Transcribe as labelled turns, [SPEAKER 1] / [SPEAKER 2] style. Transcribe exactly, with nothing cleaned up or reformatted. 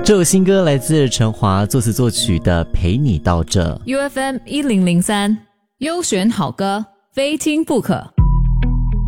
[SPEAKER 1] 这首新歌来自陈华作词作曲的《陪你到这》。
[SPEAKER 2] U F M 一零零三优选好歌，非听不可。